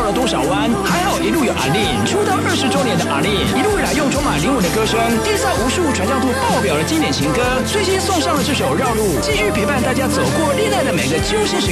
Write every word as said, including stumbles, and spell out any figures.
了多少弯？还好一路有阿令，出道二十周年的阿令，一路以来用充满灵魂的歌声，缔造无数传唱度爆表的经典情歌。最新送上了这首《绕路》，继续陪伴大家走过恋爱的每个揪心时